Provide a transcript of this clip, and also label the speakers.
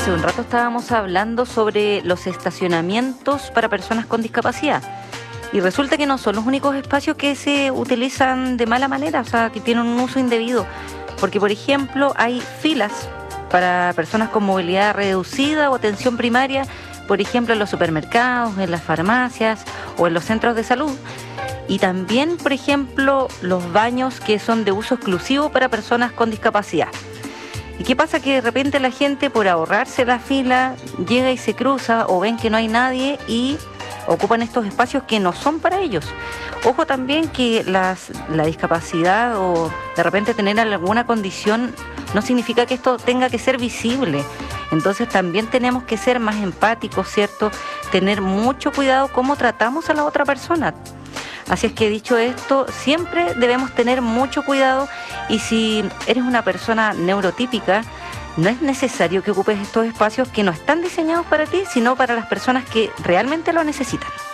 Speaker 1: Hace un rato estábamos hablando sobre los estacionamientos para personas con discapacidad y resulta que no son los únicos espacios que se utilizan de mala manera, o sea, que tienen un uso indebido, porque por ejemplo hay filas para personas con movilidad reducida o atención primaria, por ejemplo en los supermercados, en las farmacias o en los centros de salud. Y también, por ejemplo, los baños que son de uso exclusivo para personas con discapacidad. ¿Y qué pasa? Que de repente la gente, por ahorrarse la fila, llega y se cruza o ven que no hay nadie y ocupan estos espacios que no son para ellos. Ojo también que la discapacidad o de repente tener alguna condición no significa que esto tenga que ser visible. Entonces también tenemos que ser más empáticos, ¿cierto? Tener mucho cuidado cómo tratamos a la otra persona. Así es que, dicho esto, siempre debemos tener mucho cuidado y si eres una persona neurotípica, no es necesario que ocupes estos espacios que no están diseñados para ti, sino para las personas que realmente lo necesitan.